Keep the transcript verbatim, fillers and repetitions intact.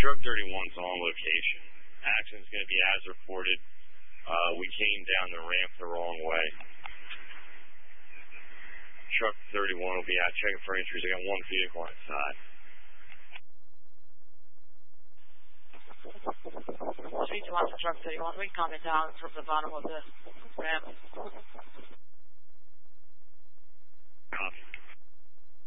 Truck thirty-one's on location. Accident's going to be as reported. Uh, we came down the ramp the wrong way. Truck thirty-one will be out checking for entries. I got one vehicle on its side. Street one to truck thirty-one. We coming down from the bottom of the ramp. Copy.